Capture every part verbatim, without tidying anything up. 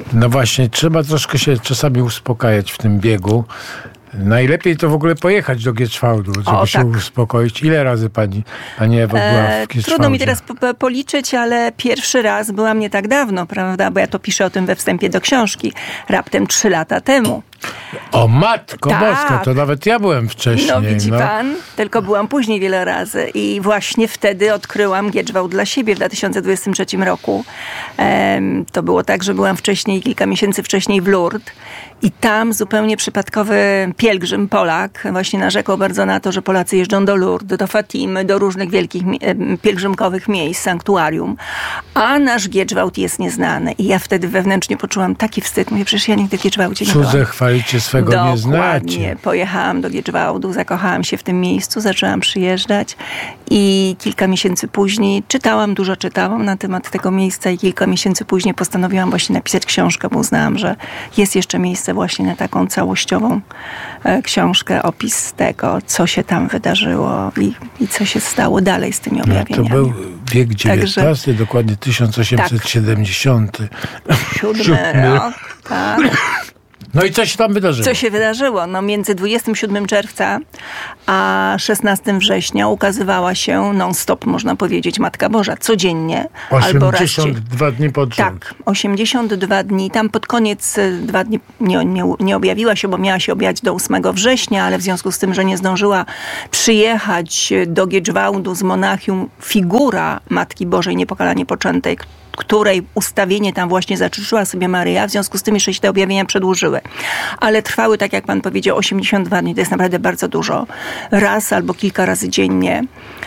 No właśnie, trzeba troszkę się czasami uspokajać w tym biegu. Najlepiej to w ogóle pojechać do Gieczwałdu, żeby o, się tak. uspokoić. Ile razy pani, pani Ewo była w Gieczwałdzie? Trudno mi teraz po- policzyć, ale pierwszy raz byłam nie tak dawno, prawda? Bo ja to piszę o tym we wstępie do książki. Raptem trzy lata temu. O matko Tak. boska, to nawet ja byłem wcześniej. No widzi no. pan, tylko byłam później wiele razy i właśnie wtedy odkryłam Gieczwałd dla siebie w dwa tysiące dwudziestym trzecim roku. Ehm, to było tak, że byłam wcześniej, kilka miesięcy wcześniej w Lourdes i tam zupełnie przypadkowy pielgrzym Polak właśnie narzekał bardzo na to, że Polacy jeżdżą do Lourdes, do Fatimy, do różnych wielkich em, pielgrzymkowych miejsc, sanktuarium, a nasz Gieczwałd jest nieznany. I ja wtedy wewnętrznie poczułam taki wstyd. Mówię, przecież ja nigdy w Gieczwałdzie nie byłam. Cudze chwalicie, swego nie znacie. Dokładnie. Pojechałam do Gieczwałdu, zakochałam się w tym miejscu, zaczęłam przyjeżdżać i kilka miesięcy później czytałam, dużo czytałam na temat tego miejsca i kilka miesięcy później postanowiłam właśnie napisać książkę, bo uznałam, że jest jeszcze miejsce właśnie na taką całościową e, książkę, opis tego, co się tam wydarzyło i, i co się stało dalej z tymi No, objawieniami. to był wiek dziewiętnasty, Także, dokładnie tysiąc osiemset siedemdziesiąty. siódmy rok, tak. No i co się tam wydarzyło? Co się wydarzyło? No między dwudziestego siódmego czerwca a szesnastego września ukazywała się non-stop, można powiedzieć, Matka Boża. Codziennie. albo raz osiemdziesiąt dwa dni pod rząd. Tak, osiemdziesiąt dwa dni. Tam pod koniec dwa dni nie, nie, nie objawiła się, bo miała się objawić do ósmego września, ale w związku z tym, że nie zdążyła przyjechać do Gieczwałdu z Monachium figura Matki Bożej Niepokalanie Poczętej, której ustawienie tam właśnie zaczyczyła sobie Maryja, w związku z tym jeszcze się te objawienia przedłużyły. Ale trwały, tak jak pan powiedział, osiemdziesiąt dwa dni. To jest naprawdę bardzo dużo. Raz albo kilka razy dziennie.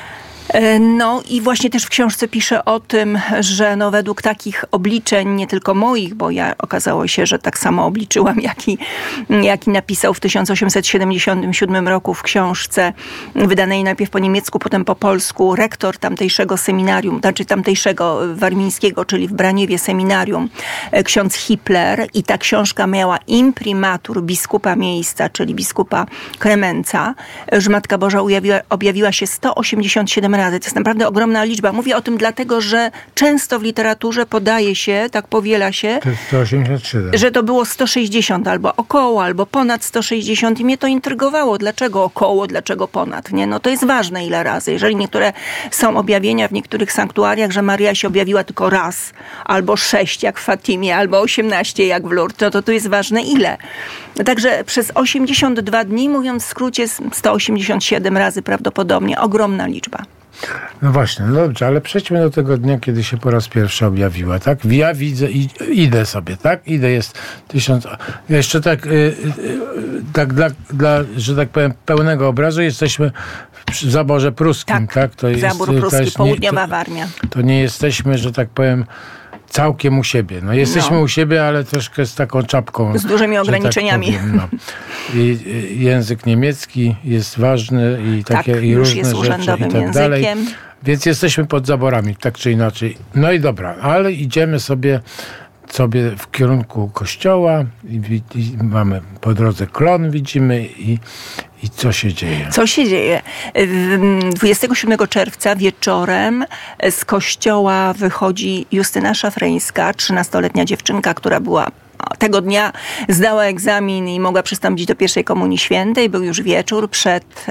No i właśnie też w książce piszę o tym, że no według takich obliczeń, nie tylko moich, bo ja okazało się, że tak samo obliczyłam, jaki, jaki napisał w tysiąc osiemset siedemdziesiątym siódmym roku w książce wydanej najpierw po niemiecku, potem po polsku, rektor tamtejszego seminarium, znaczy tamtejszego warmińskiego, czyli w Braniewie seminarium, ksiądz Hipler, i ta książka miała imprimatur biskupa miejsca, czyli biskupa Kremenca, że Matka Boża objawiła, objawiła się sto osiemdziesiąt siedem razy. To jest naprawdę ogromna liczba. Mówię o tym dlatego, że często w literaturze podaje się, tak powiela się, To jest sto osiemdziesiąt siedem. że to było sto sześćdziesiąt, albo około, albo ponad sto sześćdziesiąt i mnie to intrygowało. Dlaczego około, dlaczego ponad? Nie? No to jest ważne ile razy. Jeżeli niektóre są objawienia w niektórych sanktuariach, że Maryja się objawiła tylko raz, albo sześć jak w Fatimie, albo osiemnaście jak w Lourdes, to, to tu jest ważne ile. Także przez osiemdziesiąt dwa dni, mówiąc w skrócie, sto osiemdziesiąt siedem razy prawdopodobnie, ogromna liczba. No właśnie, no dobrze, ale przejdźmy do tego dnia, kiedy się po raz pierwszy objawiła, tak? Ja widzę, i, idę sobie, tak? Idę, jest tysiąc... Jeszcze tak, y, y, tak dla, dla, że tak powiem, pełnego obrazu jesteśmy w zaborze pruskim, tak? Tak, To jest, zabór to pruski, jest, południowa to, Warmia. To nie jesteśmy, że tak powiem, całkiem u siebie. No jesteśmy No. u siebie, ale troszkę z taką czapką. Z dużymi że ograniczeniami. Tak powiem, no. I, i język niemiecki jest ważny i takie Tak, i już różne jest rzeczy urzędowym i tak dalej. językiem. Więc jesteśmy pod zaborami, tak czy inaczej. No i dobra, ale idziemy sobie, sobie w kierunku kościoła i, i mamy po drodze klon, widzimy i, i co się dzieje. Co się dzieje? dwudziestego siódmego czerwca wieczorem z kościoła wychodzi Justyna Szafreńska, trzynastoletnia dziewczynka, która była tego dnia zdała egzamin i mogła przystąpić do pierwszej komunii świętej. Był już wieczór przed,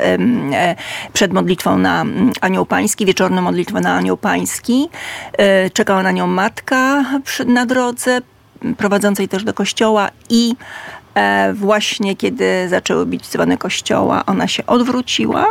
przed modlitwą na Anioł Pański, wieczorną modlitwą na Anioł Pański. Czekała na nią matka na drodze, prowadzącej też do kościoła, i właśnie kiedy zaczęły bić dzwony kościoła, ona się odwróciła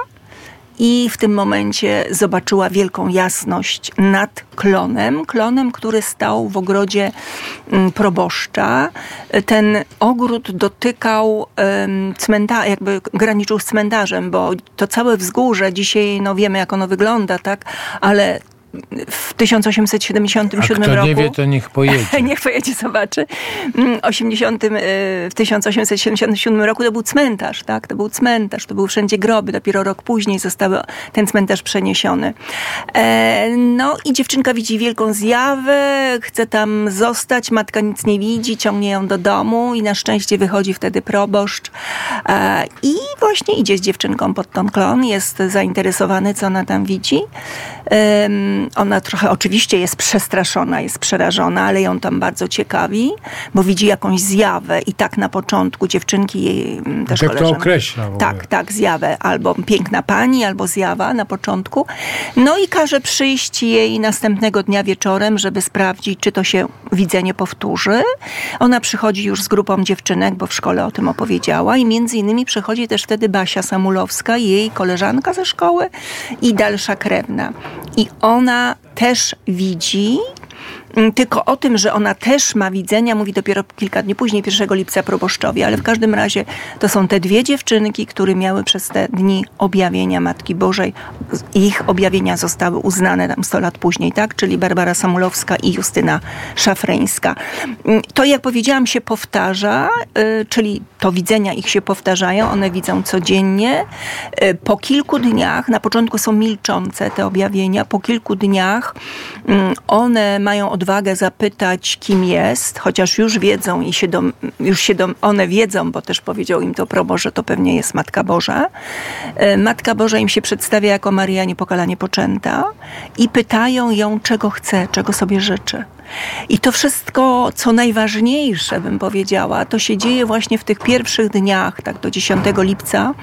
i w tym momencie zobaczyła wielką jasność nad klonem. Klonem, który stał w ogrodzie proboszcza. Ten ogród dotykał um, cmentarza, jakby graniczył z cmentarzem, bo to całe wzgórze, dzisiaj no wiemy, jak ono wygląda, tak? Ale w tysiąc osiemset siedemdziesiątym siódmym roku... A kto roku, nie wie, to niech pojedzie. niech pojedzie, zobaczy. osiemdziesiątym, w tysiąc osiemset siedemdziesiątym siódmym roku to był cmentarz, tak? To był cmentarz, to były wszędzie groby. Dopiero rok później został ten cmentarz przeniesiony. E, no i dziewczynka widzi wielką zjawę, chce tam zostać, matka nic nie widzi, ciągnie ją do domu i na szczęście wychodzi wtedy proboszcz e, i właśnie idzie z dziewczynką pod ten klon, jest zainteresowany, co ona tam widzi. Ona trochę oczywiście jest przestraszona, jest przerażona, ale ją tam bardzo ciekawi, bo widzi jakąś zjawę i tak na początku dziewczynki jej też tak to określa. Tak, tak, zjawę. Albo piękna pani, albo zjawa na początku. No i każe przyjść jej następnego dnia wieczorem, żeby sprawdzić, czy to się widzenie powtórzy. Ona przychodzi już z grupą dziewczynek, bo w szkole o tym opowiedziała i między innymi przychodzi też wtedy Basia Samulowska, jej koleżanka ze szkoły i dalsza krewna. I ona też widzi, tylko o tym, że ona też ma widzenia, mówi dopiero kilka dni później, pierwszego lipca proboszczowie, ale w każdym razie to są te dwie dziewczynki, które miały przez te dni objawienia Matki Bożej. Ich objawienia zostały uznane tam sto lat później, tak? Czyli Barbara Samulowska i Justyna Szafreńska. To, jak powiedziałam, się powtarza, yy, czyli to widzenia ich się powtarzają, one widzą codziennie. Yy, po kilku dniach, na początku są milczące te objawienia, po kilku dniach yy, one mają odwagę zapytać, kim jest, chociaż już wiedzą i się dom, już się dom, one wiedzą, bo też powiedział im to proboszcz, że to pewnie jest Matka Boża. Matka Boża im się przedstawia jako Maryja Niepokalanie Poczęta i pytają ją, czego chce, czego sobie życzy. I to wszystko, co najważniejsze, bym powiedziała, to się dzieje właśnie w tych pierwszych dniach, tak do dziesiątego lipca.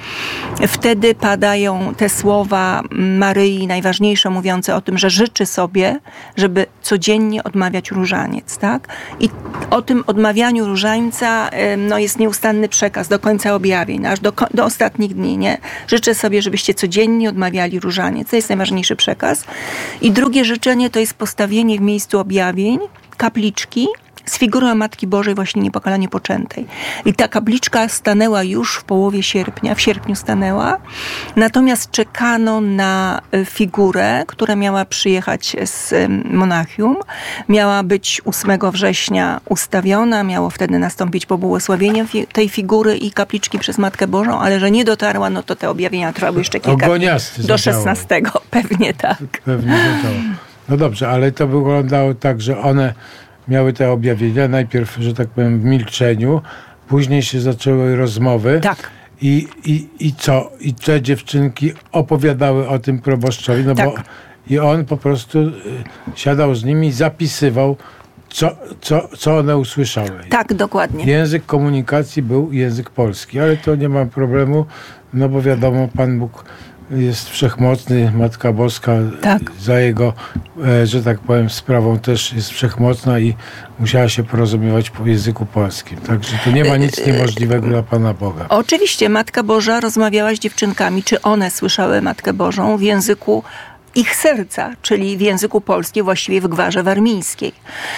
Wtedy padają te słowa Maryi, najważniejsze, mówiące o tym, że życzy sobie, żeby codziennie odmawiać różaniec, tak? I o tym odmawianiu różańca no, jest nieustanny przekaz do końca objawień, aż do, do ostatnich dni, nie? Życzę sobie, żebyście codziennie odmawiali różaniec. To jest najważniejszy przekaz. I drugie życzenie to jest postawienie w miejscu objawień kapliczki z figurą Matki Bożej właśnie Niepokalanie Poczętej. I ta kapliczka stanęła już w połowie sierpnia, w sierpniu stanęła, natomiast czekano na figurę, która miała przyjechać z Monachium, miała być ósmego września ustawiona, miało wtedy nastąpić pobłogosławienie tej figury i kapliczki przez Matkę Bożą, ale że nie dotarła, no to te objawienia trwały jeszcze kilka dni. Do szesnastego, pewnie tak. Pewnie zaczęło. No dobrze, ale to wyglądało tak, że one miały te objawienia, najpierw, że tak powiem, w milczeniu, później się zaczęły rozmowy. Tak. I, i, i co? I te dziewczynki opowiadały o tym proboszczowi, no tak. bo i on po prostu y, siadał z nimi i zapisywał, co, co, co one usłyszały. Tak, dokładnie. Język komunikacji był język polski, ale to nie ma problemu, no bo wiadomo, Pan Bóg jest wszechmocny, Matka Boska tak. za jego, że tak powiem, sprawą też jest wszechmocna i musiała się porozumiewać po języku polskim. Także to nie ma nic niemożliwego dla Pana Boga. Oczywiście Matka Boża rozmawiała z dziewczynkami, czy one słyszały Matkę Bożą w języku ich serca, czyli w języku polskim, właściwie w gwarze warmińskiej.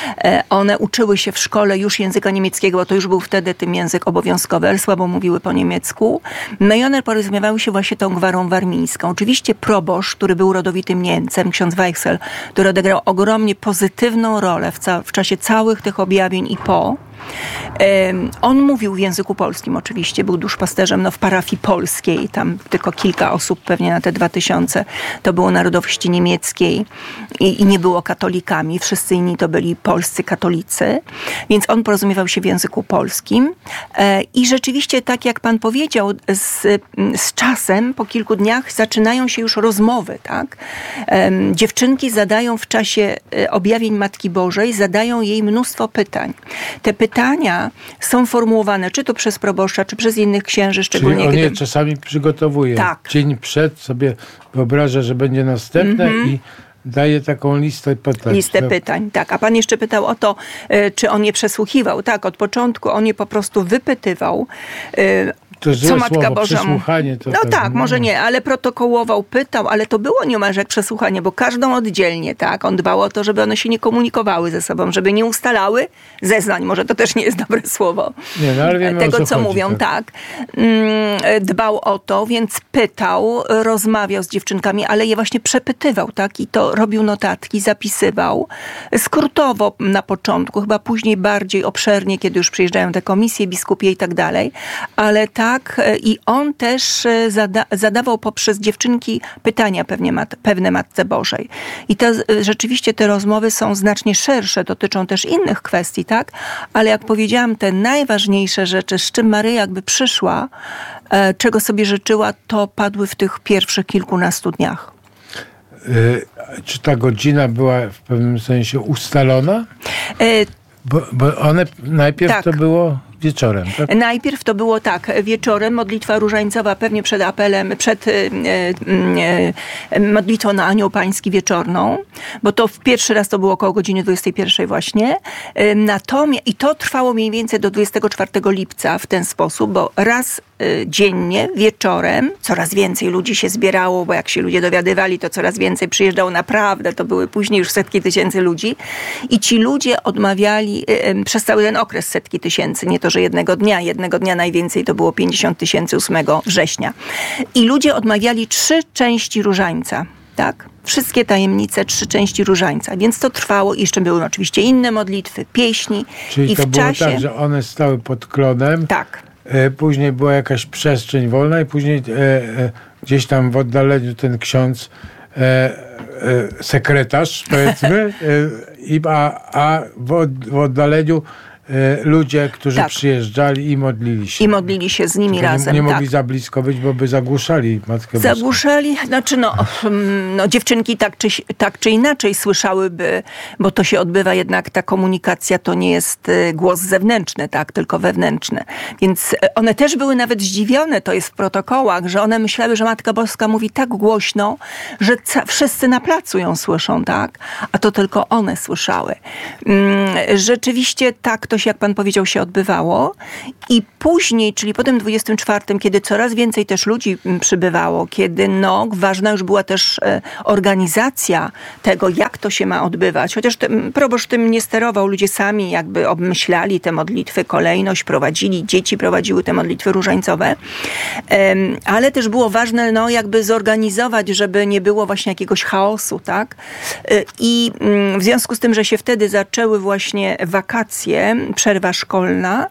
One uczyły się w szkole już języka niemieckiego, bo to już był wtedy tym język obowiązkowy, ale słabo mówiły po niemiecku. No i one porozumiewały się właśnie tą gwarą warmińską. Oczywiście proboszcz, który był rodowitym Niemcem, ksiądz Weichsel, który odegrał ogromnie pozytywną rolę w, ca- w czasie całych tych objawień i po. On mówił w języku polskim oczywiście, był duszpasterzem no, w parafii polskiej, tam tylko kilka osób pewnie na te dwa tysiące to było narodowości niemieckiej i, i nie było katolikami, wszyscy inni to byli polscy katolicy, więc on porozumiewał się w języku polskim i rzeczywiście tak jak pan powiedział, z, z czasem, po kilku dniach zaczynają się już rozmowy, tak? Dziewczynki zadają w czasie objawień Matki Bożej, zadają jej mnóstwo pytań. Te pytania Pytania są formułowane, czy to przez proboszcza, czy przez innych księży, szczególnie Czyli on kiedy... je czasami przygotowuje. Tak. Dzień przed sobie wyobraża, że będzie następne mm-hmm. i daje taką listę pytań. Listę pytań, tak. A pan jeszcze pytał o to, czy on je przesłuchiwał. Tak, od początku on je po prostu wypytywał. To co Matka słowo, Boża... przesłuchanie. To no tak, tak, może nie, ale protokołował, pytał, ale to było niemalże jak przesłuchanie, bo każdą oddzielnie, tak, on dbał o to, żeby one się nie komunikowały ze sobą, żeby nie ustalały zeznań, może to też nie jest dobre słowo. Nie, no, ale wiemy, tego, o co, co chodzi, mówią, tak. tak. Dbał o to, więc pytał, rozmawiał z dziewczynkami, ale je właśnie przepytywał, tak, i to robił notatki, zapisywał. Skrótowo na początku, chyba później bardziej obszernie, kiedy już przyjeżdżają te komisje biskupie i tak dalej, ale tak, i on też zada, zadawał poprzez dziewczynki pytania pewnie mat, pewne Matce Bożej. I to, rzeczywiście te rozmowy są znacznie szersze, dotyczą też innych kwestii, tak? Ale jak powiedziałam, te najważniejsze rzeczy, z czym Maryja jakby przyszła, czego sobie życzyła, to padły w tych pierwszych kilkunastu dniach. y, czy ta godzina była w pewnym sensie ustalona? Y- Bo, bo one najpierw tak. to było wieczorem, tak? Najpierw to było tak, wieczorem modlitwa różańcowa, pewnie przed apelem, przed e, e, modlitwą na Anioł Pański wieczorną, bo to w pierwszy raz to było około godziny dwudziestej pierwszej właśnie. E, natomiast, i to trwało mniej więcej do dwudziestego czwartego lipca w ten sposób, bo raz e, dziennie, wieczorem, coraz więcej ludzi się zbierało, bo jak się ludzie dowiadywali, to coraz więcej przyjeżdżało naprawdę, to były później już setki tysięcy ludzi i ci ludzie odmawiali e, przez cały ten okres setki tysięcy, nie to, że jednego dnia, jednego dnia najwięcej to było pięćdziesiąt tysięcy ósmego września. I ludzie odmawiali trzy części różańca, tak? Wszystkie tajemnice, trzy części różańca. Więc to trwało i jeszcze były oczywiście inne modlitwy, pieśni. Czyli i to w było czasie... tak, że one stały pod klonem. Tak. E, później była jakaś przestrzeń wolna i później e, e, gdzieś tam w oddaleniu ten ksiądz e, e, sekretarz, powiedzmy, e, i, a, a w, od, w oddaleniu ludzie, którzy tak. przyjeżdżali i modlili się. I modlili się z nimi Tylko razem. Nie, nie mogli tak. za blisko być, bo by zagłuszali Matkę Boską. Zagłuszali, znaczy no, no dziewczynki tak czy, tak czy inaczej słyszałyby, bo to się odbywa jednak, ta komunikacja to nie jest głos zewnętrzny, tak, tylko wewnętrzny. Więc one też były nawet zdziwione, to jest w protokołach, że one myślały, że Matka Boska mówi tak głośno, że ca- wszyscy na placu ją słyszą, tak, a to tylko one słyszały. Rzeczywiście tak to jak pan powiedział, się odbywało i później, czyli po tym dwudziestym czwartym, kiedy coraz więcej też ludzi przybywało, kiedy no, ważna już była też e, organizacja tego, jak to się ma odbywać, chociaż ten, proboszcz tym nie sterował, ludzie sami jakby obmyślali te modlitwy, kolejność prowadzili, dzieci prowadziły te modlitwy różańcowe, e, ale też było ważne, no jakby zorganizować, żeby nie było właśnie jakiegoś chaosu, tak? E, I m, w związku z tym, że się wtedy zaczęły właśnie wakacje, przerwa szkolna,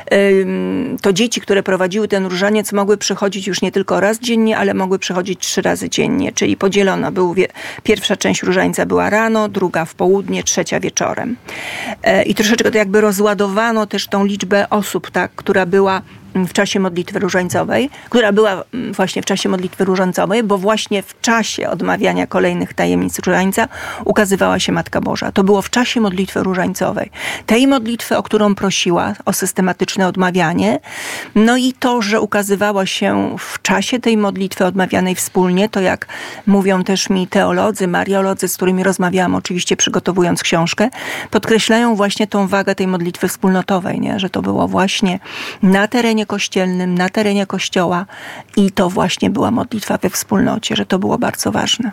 to dzieci, które prowadziły ten różaniec, mogły przychodzić już nie tylko raz dziennie, ale mogły przychodzić trzy razy dziennie, czyli podzielono. Był wie... Pierwsza część różańca była rano, druga w południe, trzecia wieczorem. I troszeczkę to jakby rozładowano też tą liczbę osób, tak, która była w czasie modlitwy różańcowej, która była właśnie w czasie modlitwy różańcowej, bo właśnie w czasie odmawiania kolejnych tajemnic różańca ukazywała się Matka Boża. To było w czasie modlitwy różańcowej. Tej modlitwy, o którą prosiła, o systematyczne odmawianie, no i to, że ukazywała się w czasie tej modlitwy odmawianej wspólnie, to jak mówią też mi teolodzy, mariolodzy, z którymi rozmawiałam oczywiście przygotowując książkę, podkreślają właśnie tą wagę tej modlitwy wspólnotowej, nie? Że to było właśnie na terenie kościelnym, na terenie kościoła i to właśnie była modlitwa we wspólnocie, że to było bardzo ważne.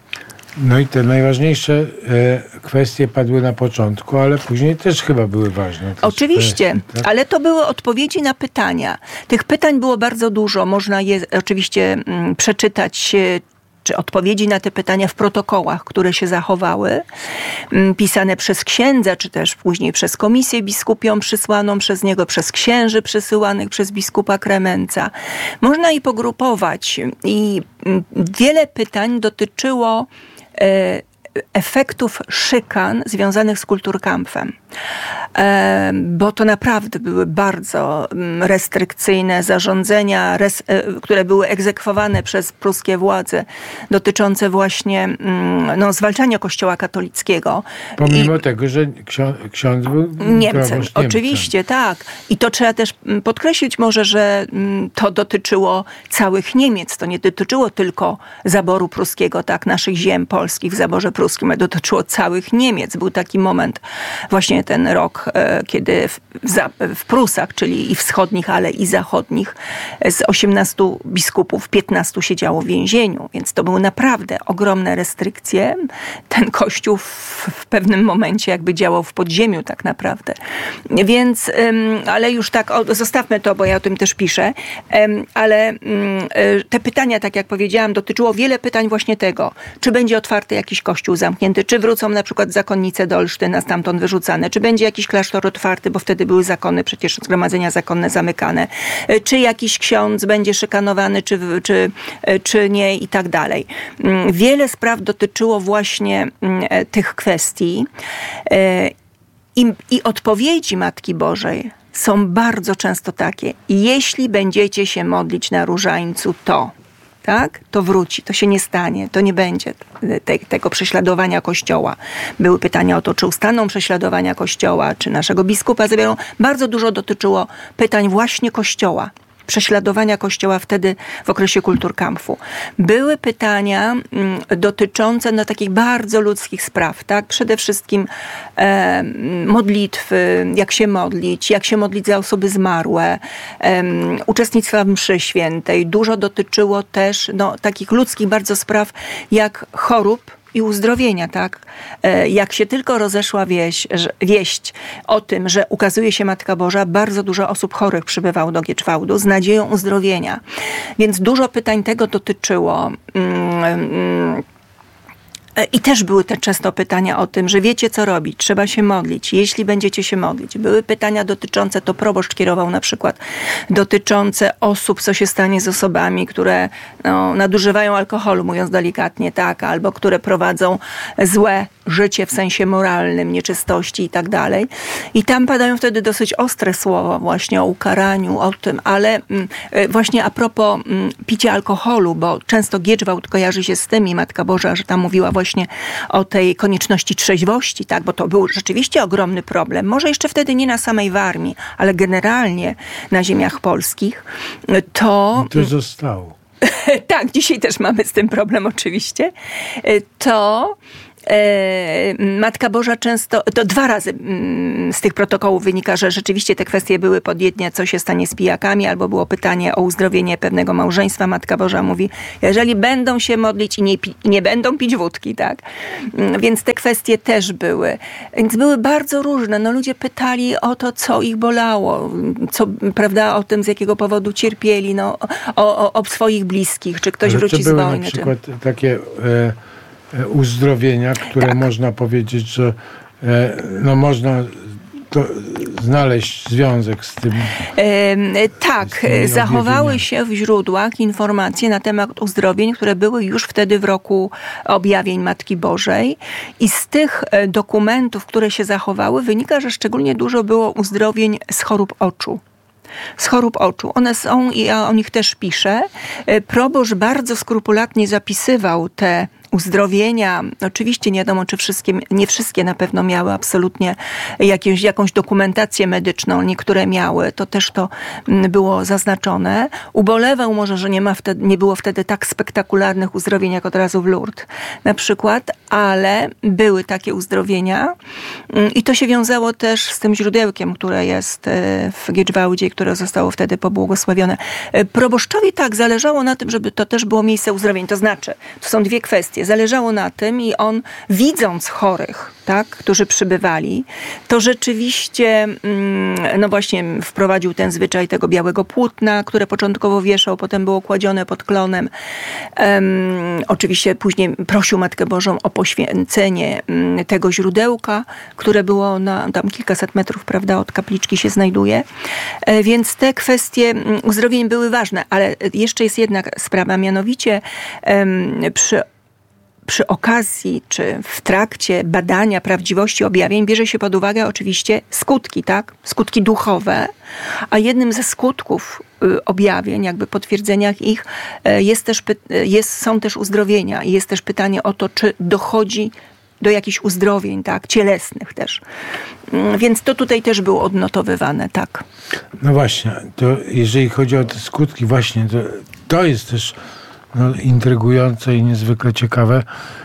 No i te najważniejsze e, kwestie padły na początku, ale później też chyba były ważne. Oczywiście, kwestie, tak? Ale to były odpowiedzi na pytania. Tych pytań było bardzo dużo. Można je oczywiście mm, przeczytać, czy odpowiedzi na te pytania w protokołach, które się zachowały, pisane przez księdza, czy też później przez komisję biskupią przysłaną przez niego, przez księży przysyłanych przez biskupa Kremenca. Można je pogrupować i wiele pytań dotyczyło e, efektów szykan związanych z Kulturkampfem. E, bo to naprawdę były bardzo restrykcyjne zarządzenia, res, e, które były egzekwowane przez pruskie władze, dotyczące właśnie no, zwalczania Kościoła katolickiego. Pomimo I, tego, że ksiądz, ksiądz był Niemcem. Oczywiście, tak. I to trzeba też podkreślić może, że to dotyczyło całych Niemiec. To nie dotyczyło tylko zaboru pruskiego, tak, naszych ziem polskich w zaborze pruskim, ale dotyczyło całych Niemiec. Był taki moment, właśnie ten rok, kiedy w, w Prusach, czyli i wschodnich, ale i zachodnich, z osiemnastu biskupów piętnastu siedziało w więzieniu, więc to były naprawdę ogromne restrykcje. Ten kościół w, w pewnym momencie jakby działał w podziemiu tak naprawdę. Więc, ale już tak, o, zostawmy to, bo ja o tym też piszę, ale te pytania, tak jak powiedziałam, dotyczyło wiele pytań właśnie tego, czy będzie otwarty jakiś kościół zamknięty, czy wrócą na przykład zakonnice do Olsztyna stamtąd wyrzucane, czy będzie jakiś klasztor otwarty, bo wtedy były zakony, przecież zgromadzenia zakonne zamykane, czy jakiś ksiądz będzie szykanowany, czy, czy, czy nie i tak dalej. Wiele spraw dotyczyło właśnie tych kwestii i, i odpowiedzi Matki Bożej są bardzo często takie: jeśli będziecie się modlić na różańcu, to tak, to wróci, to się nie stanie, to nie będzie te, tego prześladowania Kościoła. Były pytania o to, czy ustaną prześladowania Kościoła, czy naszego biskupa zabiorą. Bardzo dużo dotyczyło pytań właśnie Kościoła. Prześladowania Kościoła wtedy w okresie Kulturkampfu. Były pytania mm, dotyczące no, takich bardzo ludzkich spraw, tak? Przede wszystkim e, modlitwy, jak się modlić, jak się modlić za osoby zmarłe, e, uczestnictwa w mszy świętej. Dużo dotyczyło też no, takich ludzkich bardzo spraw, jak chorób i uzdrowienia, tak? Jak się tylko rozeszła wieś, wieść o tym, że ukazuje się Matka Boża, bardzo dużo osób chorych przybywało do Gieczwałdu z nadzieją uzdrowienia. Więc dużo pytań tego dotyczyło. I też były te często pytania o tym, że wiecie co robić, trzeba się modlić, jeśli będziecie się modlić. Były pytania dotyczące, to proboszcz kierował na przykład, dotyczące osób, co się stanie z osobami, które no, nadużywają alkoholu, mówiąc delikatnie, tak, albo które prowadzą złe życie w sensie moralnym, nieczystości i tak dalej. I tam padają wtedy dosyć ostre słowa właśnie o ukaraniu, o tym, ale właśnie a propos picia alkoholu, bo często Gieczwałd kojarzy się z tym i Matka Boża, że tam mówiła właśnie o tej konieczności trzeźwości, tak, bo to był rzeczywiście ogromny problem. Może jeszcze wtedy nie na samej Warmii, ale generalnie na ziemiach polskich, to... I to zostało. Tak, dzisiaj też mamy z tym problem oczywiście. To... Matka Boża często, to dwa razy z tych protokołów wynika, że rzeczywiście te kwestie były podjęte, co się stanie z pijakami, albo było pytanie o uzdrowienie pewnego małżeństwa. Matka Boża mówi, jeżeli będą się modlić i nie, pi- nie będą pić wódki, tak? Więc te kwestie też były. Więc były bardzo różne. No, ludzie pytali o to, co ich bolało, co, prawda, o tym, z jakiego powodu cierpieli, no, o, o, o swoich bliskich, czy ktoś Ale wróci czy z były wojny. na przykład czy... takie... E... uzdrowienia, które tak. można powiedzieć, że e, no można to znaleźć związek z tym. E, tak, z zachowały się w źródłach informacje na temat uzdrowień, które były już wtedy w roku objawień Matki Bożej i z tych dokumentów, które się zachowały, wynika, że szczególnie dużo było uzdrowień z chorób oczu. Z chorób oczu. One są i ja o nich też piszę. Proboszcz bardzo skrupulatnie zapisywał te uzdrowienia. Oczywiście nie wiadomo, czy wszystkie, nie wszystkie na pewno miały absolutnie jakąś, jakąś dokumentację medyczną. Niektóre miały. To też to było zaznaczone. Ubolewał może, że nie, ma wtedy, nie było wtedy tak spektakularnych uzdrowień, jak od razu w Lourdes na przykład, ale były takie uzdrowienia i to się wiązało też z tym źródełkiem, które jest w Gieczwałdzie, które zostało wtedy pobłogosławione. Proboszczowi tak, zależało na tym, żeby to też było miejsce uzdrowień. To znaczy, to są dwie kwestie. Zależało na tym i on, widząc chorych, tak, którzy przybywali, to rzeczywiście, no właśnie, wprowadził ten zwyczaj tego białego płótna, które początkowo wieszał, potem było kładzione pod klonem. Um, oczywiście później prosił Matkę Bożą o poświęcenie tego źródełka, które było na tam kilkaset metrów, prawda, od kapliczki się znajduje. E, więc te kwestie uzdrowień były ważne, ale jeszcze jest jedna sprawa, mianowicie um, przy Przy okazji, czy w trakcie badania prawdziwości objawień bierze się pod uwagę oczywiście skutki, tak? Skutki duchowe, a jednym ze skutków objawień, jakby potwierdzeniach ich, jest też, jest, są też uzdrowienia i jest też pytanie o to, czy dochodzi do jakichś uzdrowień, tak? Cielesnych też. Więc to tutaj też było odnotowywane, tak. No właśnie, to jeżeli chodzi o te skutki, właśnie, to, to jest też no, intrygujące i niezwykle ciekawe,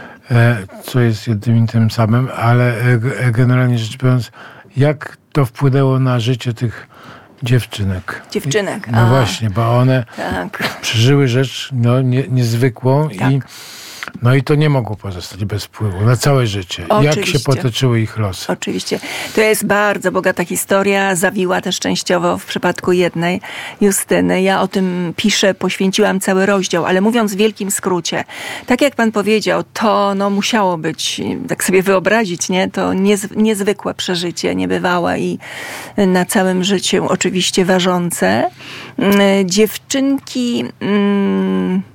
co jest jednym i tym samym, ale generalnie rzecz biorąc, jak to wpłynęło na życie tych dziewczynek. Dziewczynek. No A, właśnie, bo one tak. przeżyły rzecz no, nie, niezwykłą tak. i no i to nie mogło pozostać bez wpływu na całe życie. Oczywiście. Jak się potoczyły ich losy. Oczywiście. To jest bardzo bogata historia, zawiła też częściowo w przypadku jednej, Justyny. Ja o tym piszę, poświęciłam cały rozdział, ale mówiąc w wielkim skrócie, tak jak pan powiedział, to no, musiało być, tak sobie wyobrazić, nie? To niez, niezwykłe przeżycie, niebywałe i na całym życiu oczywiście ważące. Dziewczynki... Mm,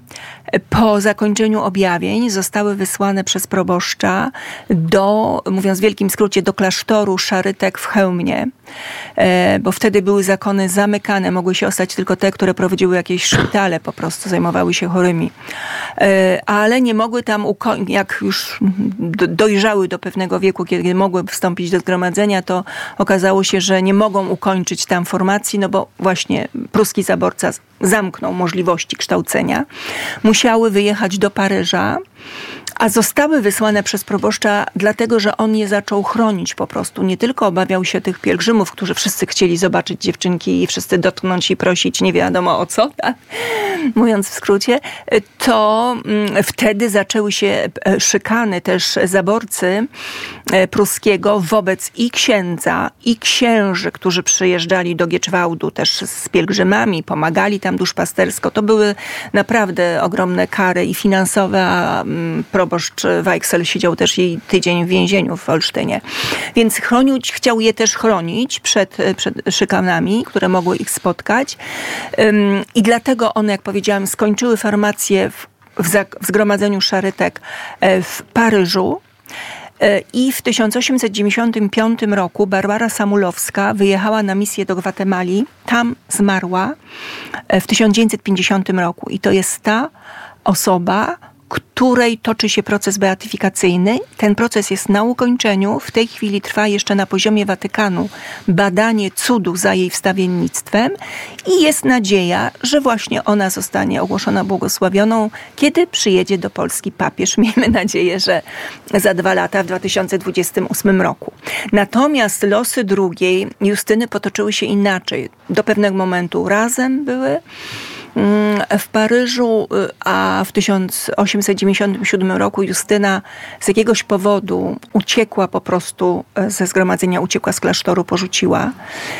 Po zakończeniu objawień zostały wysłane przez proboszcza do, mówiąc w wielkim skrócie, do klasztoru Szarytek w Chełmie, bo wtedy były zakony zamykane, mogły się ostać tylko te, które prowadziły jakieś szpitale, po prostu zajmowały się chorymi. Ale nie mogły tam, uko- jak już dojrzały do pewnego wieku, kiedy mogły wstąpić do zgromadzenia, to okazało się, że nie mogą ukończyć tam formacji, no bo właśnie pruski zaborca zamknął możliwości kształcenia. Musiały wyjechać do Paryża, a zostały wysłane przez proboszcza dlatego, że on je zaczął chronić po prostu. Nie tylko obawiał się tych pielgrzymów, którzy wszyscy chcieli zobaczyć dziewczynki i wszyscy dotknąć i prosić nie wiadomo o co, tak? Mówiąc w skrócie, to mm, wtedy zaczęły się szykany też zaborcy pruskiego wobec i księdza, i księży, którzy przyjeżdżali do Gieczwałdu też z pielgrzymami, pomagali tam duszpastersko. To były naprawdę ogromne kary i finansowe, a mm, proboszcz Weichsel siedział też jej tydzień w więzieniu w Olsztynie. Więc chronić, chciał je też chronić przed, przed szykanami, które mogły ich spotkać. Ym, I dlatego one, jak powiedziałam, skończyły farmację w, w, w zgromadzeniu Szarytek w Paryżu. I w tysiąc osiemset dziewięćdziesiątym piątym roku Barbara Samulowska wyjechała na misję do Gwatemali. Tam zmarła w tysiąc dziewięćset pięćdziesiątym roku. I to jest ta osoba, której toczy się proces beatyfikacyjny. Ten proces jest na ukończeniu. W tej chwili trwa jeszcze na poziomie Watykanu badanie cudu za jej wstawiennictwem i jest nadzieja, że właśnie ona zostanie ogłoszona błogosławioną, kiedy przyjedzie do Polski papież. Miejmy nadzieję, że za dwa lata, w dwa tysiące dwudziestym ósmym roku. Natomiast losy drugiej Justyny potoczyły się inaczej. Do pewnego momentu razem były w Paryżu, a w tysiąc osiemset dziewięćdziesiątym siódmym roku Justyna z jakiegoś powodu uciekła po prostu ze zgromadzenia, uciekła z klasztoru, porzuciła.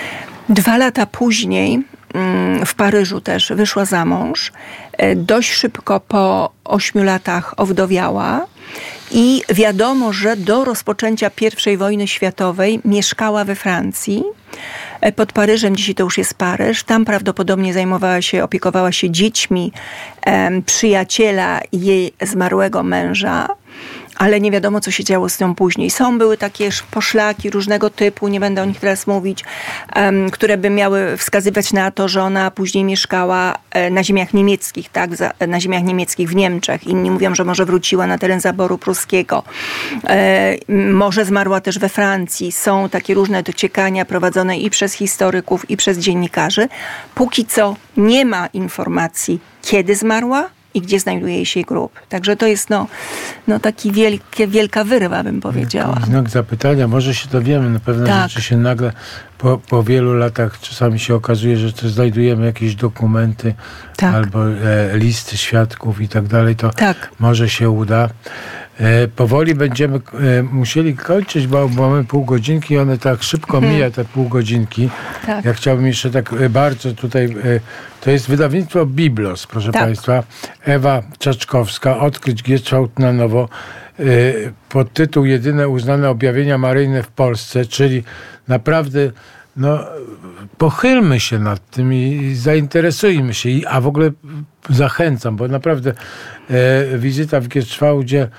Dwa lata później w Paryżu też wyszła za mąż. Dość szybko po ośmiu latach owdowiała i wiadomo, że do rozpoczęcia pierwszej wojny światowej mieszkała we Francji. Pod Paryżem, dzisiaj to już jest Paryż. Tam prawdopodobnie zajmowała się, opiekowała się dziećmi em, przyjaciela jej zmarłego męża. Ale nie wiadomo, co się działo z nią później. Są, były takie poszlaki różnego typu, nie będę o nich teraz mówić, um, które by miały wskazywać na to, że ona później mieszkała e, na ziemiach niemieckich, tak, za, na ziemiach niemieckich w Niemczech. Inni mówią, że może wróciła na teren zaboru pruskiego. E, może zmarła też we Francji. Są takie różne dociekania prowadzone i przez historyków, i przez dziennikarzy. Póki co nie ma informacji, kiedy zmarła i gdzie znajduje się grób. Także to jest no, no taki wielkie, wielka wyrwa, bym powiedziała. Znak zapytania, może się dowiemy, na pewne tak. rzeczy się nagle po, po wielu latach czasami się okazuje, że to znajdujemy jakieś dokumenty tak. albo e, listy świadków i tak dalej, to tak. może się uda. E, powoli będziemy e, musieli kończyć, bo mamy pół godzinki i one tak szybko hmm. mija, te pół godzinki. Tak. Ja chciałbym jeszcze tak e, bardzo tutaj, e, to jest wydawnictwo Biblos, proszę tak. Państwa. Ewa Czaczkowska, Odkryć Gieczwałd na nowo. E, pod tytuł Jedyne uznane objawienia maryjne w Polsce, czyli naprawdę no, pochylmy się nad tym i zainteresujmy się, a w ogóle zachęcam, bo naprawdę e, wizyta w Gieczwałdzie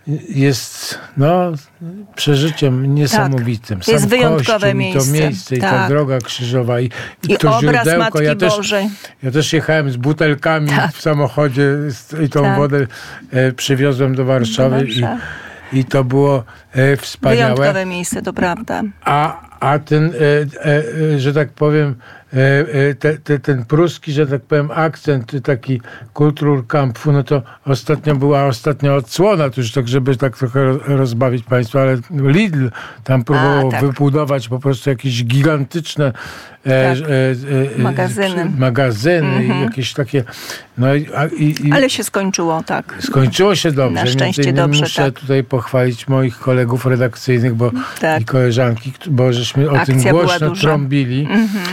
jest no, przeżyciem niesamowitym. Tak, to jest Sam wyjątkowe kościół, miejsce. I to miejsce, tak. i ta droga krzyżowa, i, i, I to obraz źródełko. Matki Ja też, Bożej. ja też jechałem z butelkami tak. w samochodzie i tą tak. wodę e, przywiozłem do Warszawy. Do Warszawy. I, I to było e, wspaniałe. Wyjątkowe miejsce, to prawda. A, a ten, e, e, że tak powiem, Te, te, ten pruski, że tak powiem, akcent taki Kulturkampfu, no to ostatnio była ostatnia odsłona, to już tak, żeby tak trochę rozbawić Państwa, ale Lidl tam próbował A, tak. wybudować po prostu jakieś gigantyczne tak. e, e, magazyny, magazyny mm-hmm. i jakieś takie no i, i, i ale się skończyło, tak. Skończyło się dobrze. Na szczęście dobrze, muszę tak. tutaj pochwalić moich kolegów redakcyjnych, bo tak. i koleżanki, bo żeśmy o Akcja tym głośno trąbili. Mm-hmm.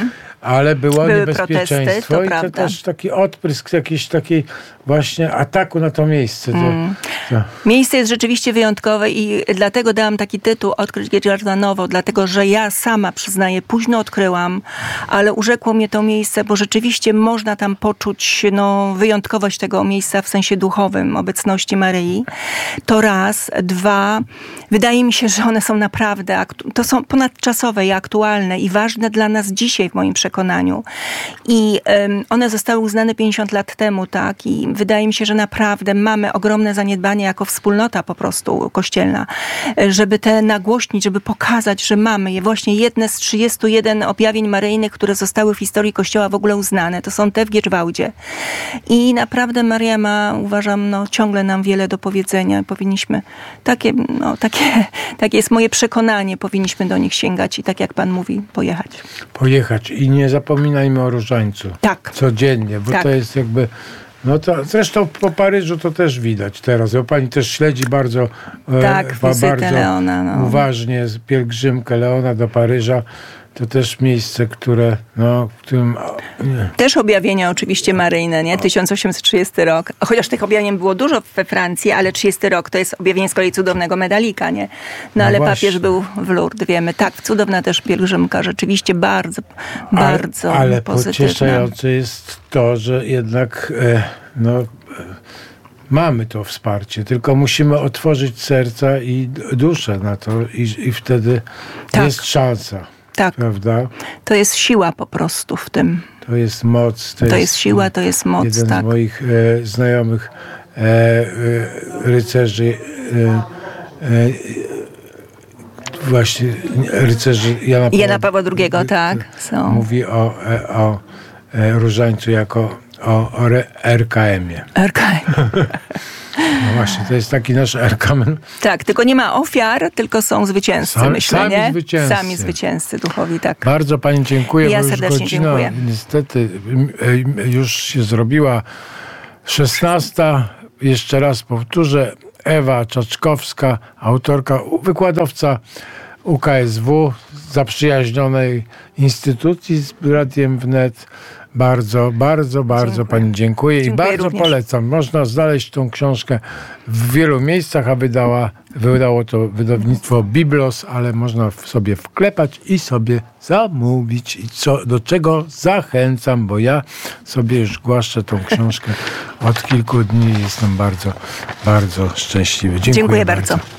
Ale było Były niebezpieczeństwo protesty, to i prawda. to też taki odprysk jakiejś takiej właśnie ataku na to miejsce. To, Mm. to. Miejsce jest rzeczywiście wyjątkowe i dlatego dałam taki tytuł Odkryć Giedżart na nowo, dlatego że ja sama, przyznaję, późno odkryłam, ale urzekło mnie to miejsce, bo rzeczywiście można tam poczuć no, wyjątkowość tego miejsca w sensie duchowym, obecności Maryi. To raz. Dwa, wydaje mi się, że one są naprawdę, aktu- to są ponadczasowe i aktualne i ważne dla nas dzisiaj w moim przekonaniu. I um, one zostały uznane pięćdziesiąt lat temu, tak, i wydaje mi się, że naprawdę mamy ogromne zaniedbanie jako wspólnota po prostu kościelna, żeby te nagłośnić, żeby pokazać, że mamy je właśnie jedne z trzydziestu jeden objawień maryjnych, które zostały w historii Kościoła w ogóle uznane. To są te w Giedżwałdzie. I naprawdę Maria ma, uważam, no, ciągle nam wiele do powiedzenia. Powinniśmy, takie, no, takie, takie jest moje przekonanie, powinniśmy do nich sięgać i tak jak pan mówi, pojechać. Pojechać i nie zapominajmy o Różańcu. Tak. Codziennie, bo Tak. to jest jakby... No to zresztą po Paryżu to też widać teraz. Bo pani też śledzi bardzo, Tak, e, wizytę bardzo Leona, no. uważnie z pielgrzymkę Leona do Paryża. To też miejsce, które, no, w którym... Nie. Też objawienia oczywiście maryjne, nie? tysiąc osiemset trzydziesty rok. Chociaż tych objawień było dużo we Francji, ale trzydziesty rok to jest objawienie z kolei cudownego medalika, nie? No, No ale właśnie. papież był w Lourdes, wiemy. Tak, cudowna też pielgrzymka, rzeczywiście bardzo, bardzo ale, ale pozytywna. pocieszające jest to, że jednak e, no, e, mamy to wsparcie, tylko musimy otworzyć serca i d- duszę na to i, i wtedy Tak. jest szansa. Tak, Prawda? to jest siła po prostu w tym. To jest moc. To, To jest siła, to jest moc, jeden tak. z moich e, znajomych e, e, rycerzy e, e, właśnie rycerzy Jana Pawła, Jana Pawła drugiego, tak. Są. mówi o, e, o e, Różańcu jako o, o R K M-ie. R K M. No właśnie, to jest taki nasz R K M. Tak, tylko nie ma ofiar, tylko są zwycięzcy, Sam- myślę, sami nie? zwycięzcy. Sami zwycięzcy duchowi, tak. Bardzo pani dziękuję, Ja bo już serdecznie godzina dziękuję. niestety e, już się zrobiła szesnasta. Jeszcze raz powtórzę. Ewa Czaczkowska, autorka, wykładowca U K S W, zaprzyjaźnionej instytucji z Radiem Wnet. Bardzo, bardzo, bardzo Dziękuję. pani dziękuję, Dziękuję i bardzo również. polecam. Można znaleźć tą książkę w wielu miejscach, a wydała, wydało to wydawnictwo Biblos, ale można w sobie wklepać i sobie zamówić. I co, do czego zachęcam, bo ja sobie już głaszczę tą książkę od kilku dni i jestem bardzo, bardzo szczęśliwy. Dziękuję, Dziękuję bardzo.